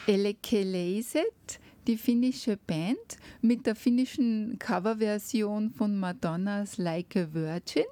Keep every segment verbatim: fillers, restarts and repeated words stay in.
Elekeleiset, die finnische Band mit der finnischen Coverversion von Madonnas Like a Virgin.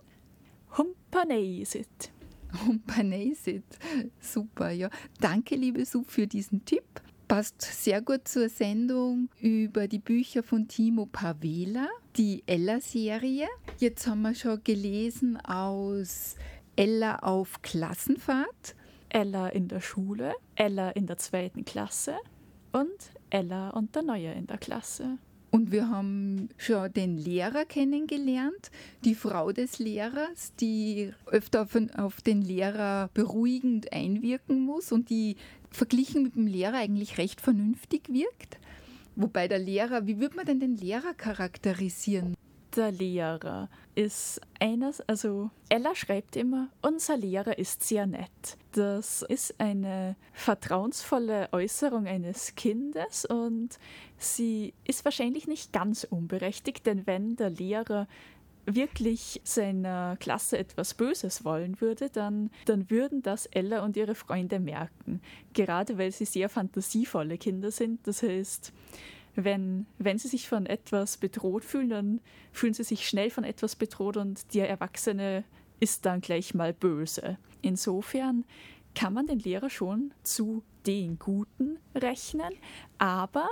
Humpaneiset. Humpaneiset, super, ja. Danke, liebe Sue, für diesen Tipp. Passt sehr gut zur Sendung über die Bücher von Timo Pavela, die Ella-Serie. Jetzt haben wir schon gelesen aus Ella auf Klassenfahrt. Ella in der Schule, Ella in der zweiten Klasse und Ella und der Neue in der Klasse. Und wir haben schon den Lehrer kennengelernt, die Frau des Lehrers, die öfter auf, auf den Lehrer beruhigend einwirken muss und die verglichen mit dem Lehrer eigentlich recht vernünftig wirkt. Wobei der Lehrer, wie würde man denn den Lehrer charakterisieren? Der Lehrer ist eines, also Ella schreibt immer, unser Lehrer ist sehr nett. Das ist eine vertrauensvolle Äußerung eines Kindes und sie ist wahrscheinlich nicht ganz unberechtigt, denn wenn der Lehrer wirklich seiner Klasse etwas Böses wollen würde, dann, dann würden das Ella und ihre Freunde merken. Gerade weil sie sehr fantasievolle Kinder sind, das heißt, Wenn, wenn sie sich von etwas bedroht fühlen, dann fühlen sie sich schnell von etwas bedroht und der Erwachsene ist dann gleich mal böse. Insofern kann man den Lehrer schon zu den Guten rechnen, aber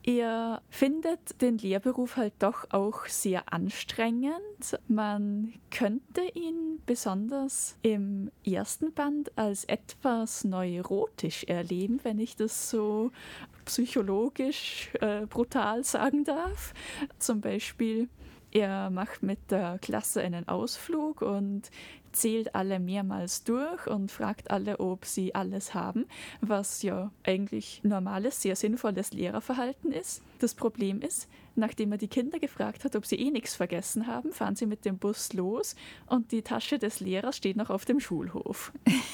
er findet den Lehrberuf halt doch auch sehr anstrengend. Man könnte ihn besonders im ersten Band als etwas neurotisch erleben, wenn ich das so psychologisch äh, brutal sagen darf. Zum Beispiel, er macht mit der Klasse einen Ausflug und zählt alle mehrmals durch und fragt alle, ob sie alles haben, was ja eigentlich normales, sehr sinnvolles Lehrerverhalten ist. Das Problem ist, nachdem er die Kinder gefragt hat, ob sie eh nichts vergessen haben, fahren sie mit dem Bus los und die Tasche des Lehrers steht noch auf dem Schulhof.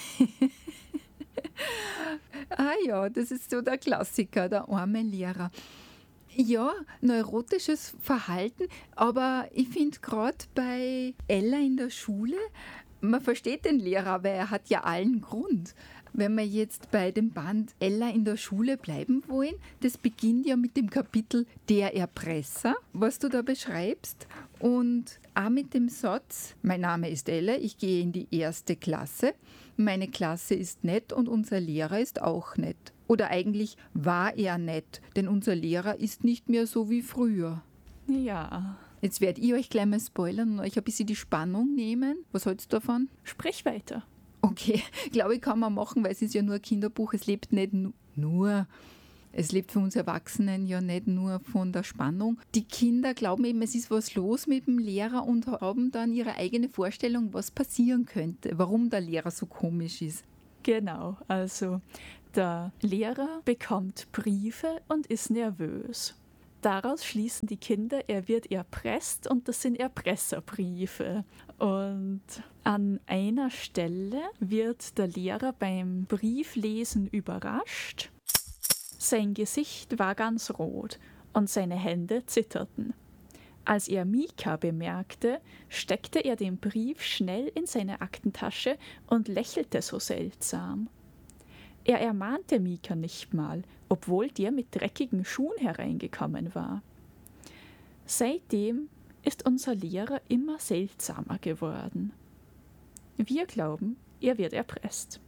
Ah ja, das ist so der Klassiker, der arme Lehrer. Ja, neurotisches Verhalten, aber ich finde gerade bei Ella in der Schule, man versteht den Lehrer, weil er hat ja allen Grund. Wenn wir jetzt bei dem Band Ella in der Schule bleiben wollen, das beginnt ja mit dem Kapitel Der Erpresser, was du da beschreibst. Und auch mit dem Satz, mein Name ist Ella, ich gehe in die erste Klasse, meine Klasse ist nett und unser Lehrer ist auch nett. Oder eigentlich war er nett, denn unser Lehrer ist nicht mehr so wie früher. Ja. Jetzt werdet ihr euch gleich mal spoilern und euch ein bisschen die Spannung nehmen. Was hältst du davon? Sprich weiter. Okay, glaube ich, kann man machen, weil es ist ja nur ein Kinderbuch. Es lebt nicht nu- nur, es lebt für uns Erwachsenen ja nicht nur von der Spannung. Die Kinder glauben eben, es ist was los mit dem Lehrer und haben dann ihre eigene Vorstellung, was passieren könnte, warum der Lehrer so komisch ist. Genau, also der Lehrer bekommt Briefe und ist nervös. Daraus schließen die Kinder, er wird erpresst und das sind Erpresserbriefe. Und an einer Stelle wird der Lehrer beim Brieflesen überrascht. Sein Gesicht war ganz rot und seine Hände zitterten. Als er Mika bemerkte, steckte er den Brief schnell in seine Aktentasche und lächelte so seltsam. Er ermahnte Mika nicht mal, obwohl der mit dreckigen Schuhen hereingekommen war. Seitdem ist unser Lehrer immer seltsamer geworden. Wir glauben, er wird erpresst.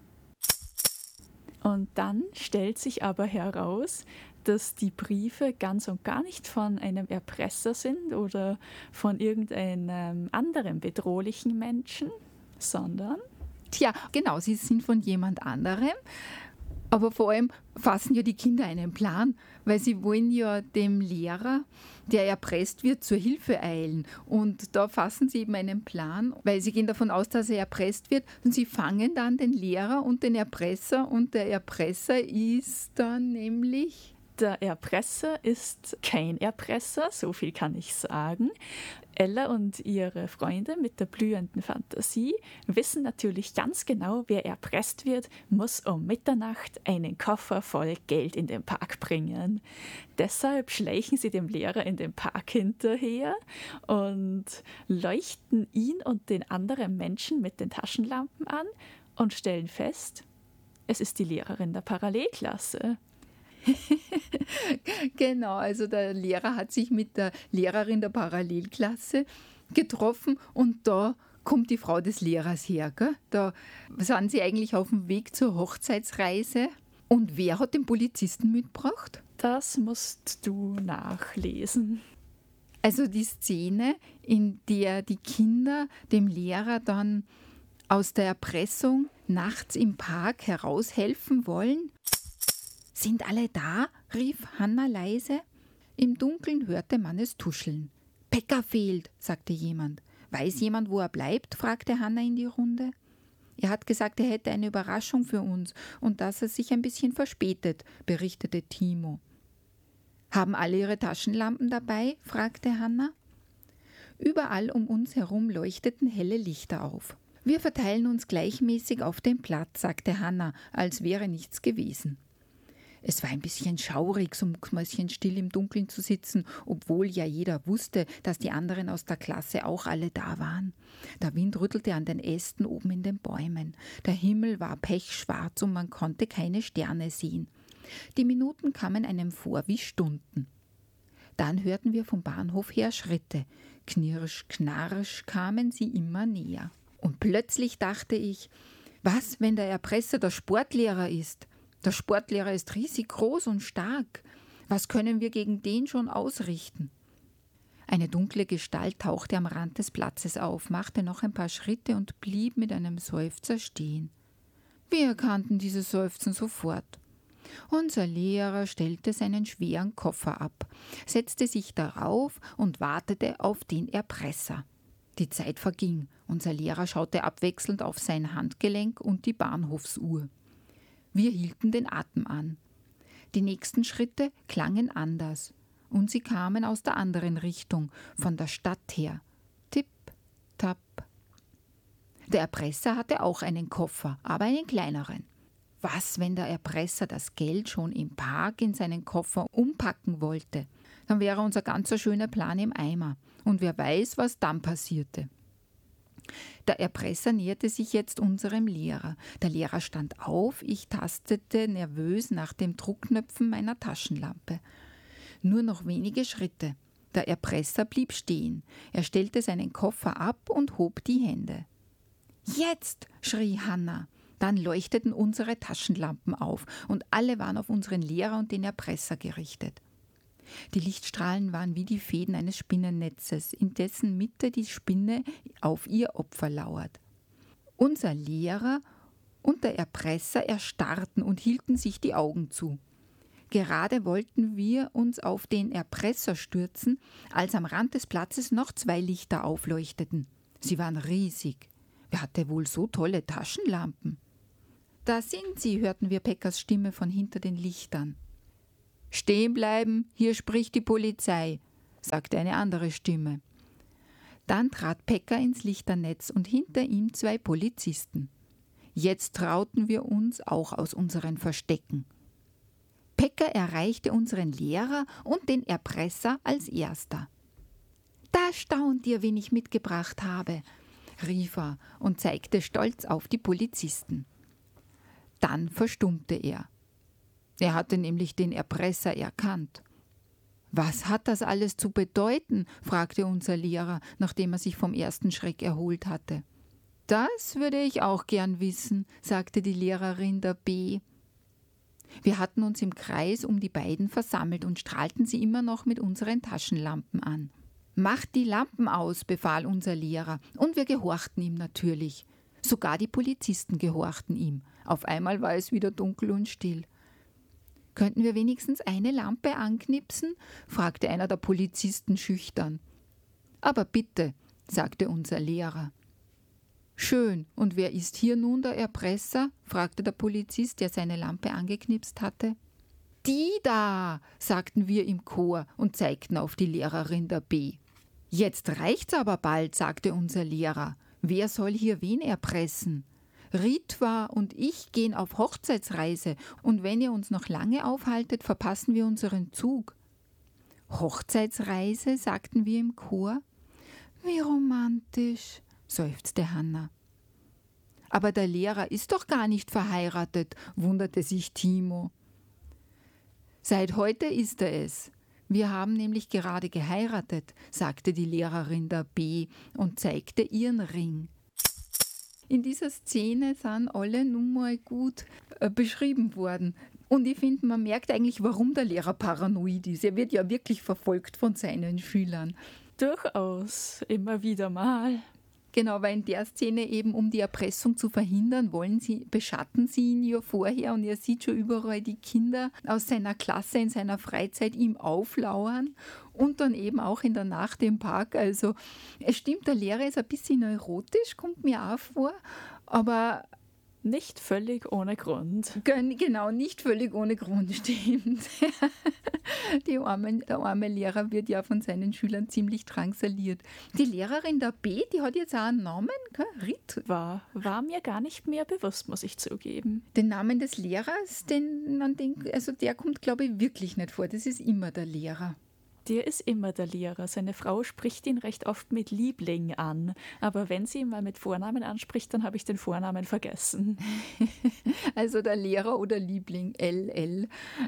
Und dann stellt sich aber heraus, dass die Briefe ganz und gar nicht von einem Erpresser sind oder von irgendeinem anderen bedrohlichen Menschen, sondern... Tja, genau, sie sind von jemand anderem. Aber vor allem fassen ja die Kinder einen Plan, weil sie wollen ja dem Lehrer, der erpresst wird, zur Hilfe eilen. Und da fassen sie eben einen Plan, weil sie gehen davon aus, dass er erpresst wird. Und sie fangen dann den Lehrer und den Erpresser. Und der Erpresser ist dann nämlich... Der Erpresser ist kein Erpresser, so viel kann ich sagen. Ella und ihre Freunde mit der blühenden Fantasie wissen natürlich ganz genau, wer erpresst wird, muss um Mitternacht einen Koffer voll Geld in den Park bringen. Deshalb schleichen sie dem Lehrer in den Park hinterher und leuchten ihn und den anderen Menschen mit den Taschenlampen an und stellen fest, es ist die Lehrerin der Parallelklasse. Genau, also der Lehrer hat sich mit der Lehrerin der Parallelklasse getroffen und da kommt die Frau des Lehrers her. Gell? Da sind sie eigentlich auf dem Weg zur Hochzeitsreise. Und wer hat den Polizisten mitgebracht? Das musst du nachlesen. Also die Szene, in der die Kinder dem Lehrer dann aus der Erpressung nachts im Park heraushelfen wollen. »Sind alle da?« rief Hanna leise. Im Dunkeln hörte man es tuscheln. »Pekka fehlt«, sagte jemand. »Weiß jemand, wo er bleibt?« fragte Hanna in die Runde. »Er hat gesagt, er hätte eine Überraschung für uns und dass er sich ein bisschen verspätet«, berichtete Timo. »Haben alle ihre Taschenlampen dabei?« fragte Hanna. Überall um uns herum leuchteten helle Lichter auf. »Wir verteilen uns gleichmäßig auf den Platz«, sagte Hanna, als wäre nichts gewesen. Es war ein bisschen schaurig, so mucksmäuschenstill im Dunkeln zu sitzen, obwohl ja jeder wusste, dass die anderen aus der Klasse auch alle da waren. Der Wind rüttelte an den Ästen oben in den Bäumen. Der Himmel war pechschwarz und man konnte keine Sterne sehen. Die Minuten kamen einem vor wie Stunden. Dann hörten wir vom Bahnhof her Schritte. Knirsch, knarsch kamen sie immer näher. Und plötzlich dachte ich, was, wenn der Erpresser der Sportlehrer ist? Der Sportlehrer ist riesig groß und stark. Was können wir gegen den schon ausrichten? Eine dunkle Gestalt tauchte am Rand des Platzes auf, machte noch ein paar Schritte und blieb mit einem Seufzer stehen. Wir erkannten dieses Seufzen sofort. Unser Lehrer stellte seinen schweren Koffer ab, setzte sich darauf und wartete auf den Erpresser. Die Zeit verging. Unser Lehrer schaute abwechselnd auf sein Handgelenk und die Bahnhofsuhr. Wir hielten den Atem an. Die nächsten Schritte klangen anders und sie kamen aus der anderen Richtung, von der Stadt her. Tipp, tapp. Der Erpresser hatte auch einen Koffer, aber einen kleineren. Was, wenn der Erpresser das Geld schon im Park in seinen Koffer umpacken wollte? Dann wäre unser ganzer schöner Plan im Eimer. Und wer weiß, was dann passierte. Der Erpresser näherte sich jetzt unserem Lehrer. Der Lehrer stand auf, ich tastete nervös nach den Druckknöpfen meiner Taschenlampe. Nur noch wenige Schritte. Der Erpresser blieb stehen. Er stellte seinen Koffer ab und hob die Hände. »Jetzt!« schrie Hanna. Dann leuchteten unsere Taschenlampen auf und alle waren auf unseren Lehrer und den Erpresser gerichtet. Die Lichtstrahlen waren wie die Fäden eines Spinnennetzes, in dessen Mitte die Spinne auf ihr Opfer lauert. Unser Lehrer und der Erpresser erstarrten und hielten sich die Augen zu. Gerade wollten wir uns auf den Erpresser stürzen, als am Rand des Platzes noch zwei Lichter aufleuchteten. Sie waren riesig. Wer hatte wohl so tolle Taschenlampen? »Da sind sie«, hörten wir Pekkas Stimme von hinter den Lichtern. »Stehen bleiben, hier spricht die Polizei«, sagte eine andere Stimme. Dann trat Pekka ins Lichternetz und hinter ihm zwei Polizisten. Jetzt trauten wir uns auch aus unseren Verstecken. Pekka erreichte unseren Lehrer und den Erpresser als erster. »Da staunt ihr, wen ich mitgebracht habe«, rief er und zeigte stolz auf die Polizisten. Dann verstummte er. Er hatte nämlich den Erpresser erkannt. »Was hat das alles zu bedeuten?« fragte unser Lehrer, nachdem er sich vom ersten Schreck erholt hatte. »Das würde ich auch gern wissen«, sagte die Lehrerin der B. Wir hatten uns im Kreis um die beiden versammelt und strahlten sie immer noch mit unseren Taschenlampen an. »Macht die Lampen aus«, befahl unser Lehrer, und wir gehorchten ihm natürlich. Sogar die Polizisten gehorchten ihm. Auf einmal war es wieder dunkel und still. »Könnten wir wenigstens eine Lampe anknipsen?« fragte einer der Polizisten schüchtern. »Aber bitte«, sagte unser Lehrer. »Schön, und wer ist hier nun der Erpresser?« fragte der Polizist, der seine Lampe angeknipst hatte. »Die da«, sagten wir im Chor und zeigten auf die Lehrerin der B. »Jetzt reicht's aber bald«, sagte unser Lehrer. »Wer soll hier wen erpressen? Ritva und ich gehen auf Hochzeitsreise und wenn ihr uns noch lange aufhaltet, verpassen wir unseren Zug.« »Hochzeitsreise«, sagten wir im Chor. »Wie romantisch«, seufzte Hanna. »Aber der Lehrer ist doch gar nicht verheiratet«, wunderte sich Timo. Seit heute ist er es. Wir haben nämlich gerade geheiratet, sagte die Lehrerin der B und zeigte ihren Ring. In dieser Szene sind alle nun mal gut äh, beschrieben worden. Und ich finde, man merkt eigentlich, warum der Lehrer paranoid ist. Er wird ja wirklich verfolgt von seinen Schülern. Durchaus, immer wieder mal. Genau, weil in der Szene eben, um die Erpressung zu verhindern, wollen sie, beschatten sie ihn ja vorher und er sieht schon überall die Kinder aus seiner Klasse in seiner Freizeit ihm auflauern und dann eben auch in der Nacht im Park. Also es stimmt, der Lehrer ist ein bisschen neurotisch, kommt mir auch vor, aber nicht völlig ohne Grund. Genau, nicht völlig ohne Grund, stimmt. Die arme, der arme Lehrer wird ja von seinen Schülern ziemlich drangsaliert. Die Lehrerin der B, die hat jetzt auch einen Namen, gell? Rit. War, war mir gar nicht mehr bewusst, muss ich zugeben. Den Namen des Lehrers, den, an den, also der kommt, glaube ich, wirklich nicht vor. Das ist immer der Lehrer. Der ist immer der Lehrer. Seine Frau spricht ihn recht oft mit Liebling an. Aber wenn sie ihn mal mit Vornamen anspricht, dann habe ich den Vornamen vergessen. Also der Lehrer oder Liebling, L L.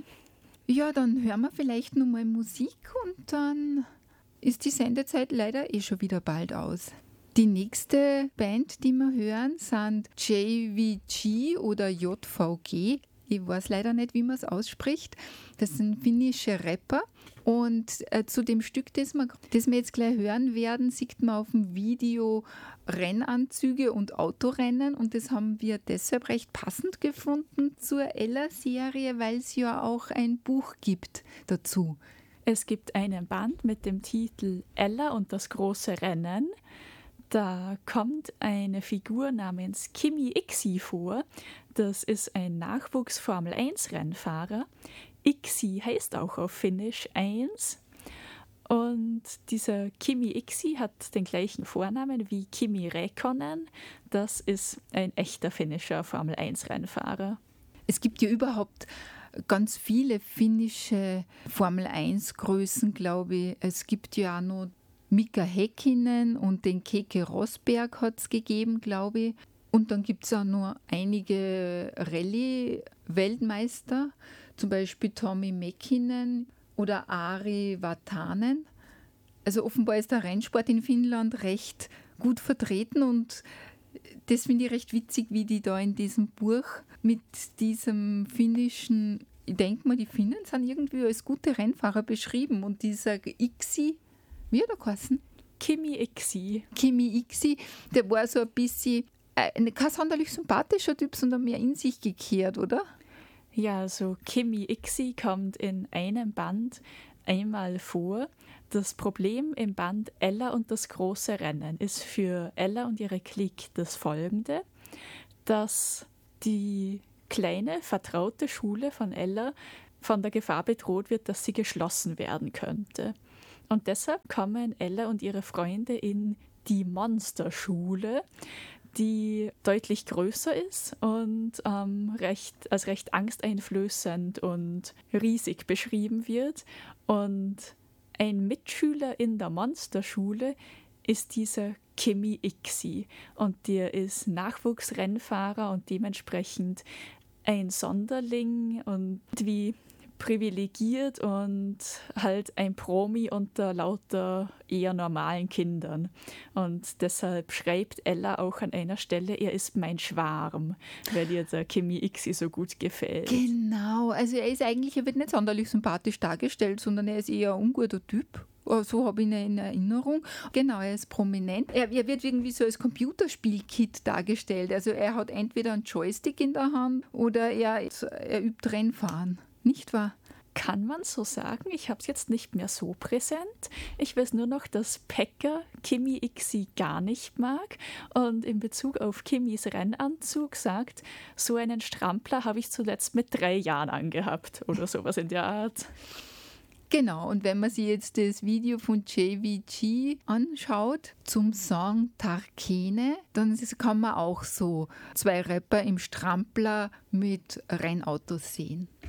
Ja, dann hören wir vielleicht noch mal Musik und dann ist die Sendezeit leider eh schon wieder bald aus. Die nächste Band, die wir hören, sind J V G oder J V G. Ich weiß leider nicht, wie man es ausspricht. Das sind finnische Rapper. Und äh, zu dem Stück, das wir, das wir jetzt gleich hören werden, sieht man auf dem Video Rennanzüge und Autorennen. Und das haben wir deshalb recht passend gefunden zur Ella-Serie, weil es ja auch ein Buch gibt dazu. Es gibt einen Band mit dem Titel Ella und das große Rennen. Da kommt eine Figur namens Kimi Iksi vor. Das ist ein Nachwuchs-Formel eins Rennfahrer. Iksi heißt auch auf Finnisch eins. Und dieser Kimi Iksi hat den gleichen Vornamen wie Kimi Räikkönen. Das ist ein echter finnischer Formel eins Rennfahrer. Es gibt ja überhaupt ganz viele finnische Formel eins Größen, glaube ich. Es gibt ja auch noch Mika Häkkinen und den Keke Rosberg hat es gegeben, glaube ich. Und dann gibt es auch noch einige Rallye-Weltmeister, zum Beispiel Tommi Mäkinen oder Ari Vatanen. Also offenbar ist der Rennsport in Finnland recht gut vertreten und das finde ich recht witzig, wie die da in diesem Buch mit diesem finnischen, ich denke mal, die Finnen sind irgendwie als gute Rennfahrer beschrieben und dieser Iksi, wie hat er geheißen? Kimi Iksi. Kimi Iksi, der war so ein bisschen, äh, kein sonderlich sympathischer Typ, sondern mehr in sich gekehrt, oder? Ja, also Kimi Iksi kommt in einem Band einmal vor. Das Problem im Band Ella und das große Rennen ist für Ella und ihre Clique das folgende, dass die kleine, vertraute Schule von Ella von der Gefahr bedroht wird, dass sie geschlossen werden könnte. Und deshalb kommen Ella und ihre Freunde in die Monsterschule, die deutlich größer ist und ähm, recht, als recht angsteinflößend und riesig beschrieben wird. Und ein Mitschüler in der Monsterschule ist dieser Kimi Iksi. Und der ist Nachwuchsrennfahrer und dementsprechend ein Sonderling und wie privilegiert und halt ein Promi unter lauter eher normalen Kindern. Und deshalb schreibt Ella auch an einer Stelle, er ist mein Schwarm, weil ihr der Kimi Iksi so gut gefällt. Genau, also er ist eigentlich, er wird nicht sonderlich sympathisch dargestellt, sondern er ist eher ein unguter Typ. So habe ich ihn in Erinnerung. Genau, er ist prominent. Er, er wird irgendwie so als Computerspiel-Kid dargestellt. Also er hat entweder einen Joystick in der Hand oder er, er übt Rennfahren. Nicht wahr? Kann man so sagen. Ich habe es jetzt nicht mehr so präsent. Ich weiß nur noch, dass Pekka Kimi Iksi gar nicht mag und in Bezug auf Kimis Rennanzug sagt, so einen Strampler habe ich zuletzt mit drei Jahren angehabt oder sowas in der Art. Genau, und wenn man sich jetzt das Video von J V G anschaut zum Song Tarkene, dann kann man auch so zwei Rapper im Strampler mit Rennautos sehen.